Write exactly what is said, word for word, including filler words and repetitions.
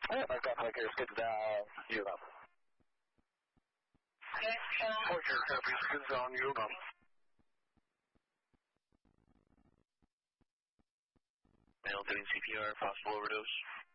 Alright, I've got my gears good down, you know. Porter copies, good down, you know. Male doing C P R, possible overdose.